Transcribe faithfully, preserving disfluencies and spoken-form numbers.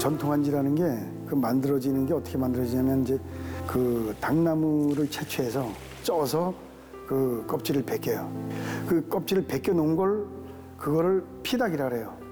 전통한지라는 게 그 만들어지는 게 어떻게 만들어지냐면 이제 그 당나무를 채취해서 쪄서 그 껍질을 벗겨요. 그 껍질을 벗겨 놓은 걸 그거를 피닥이라 그래요.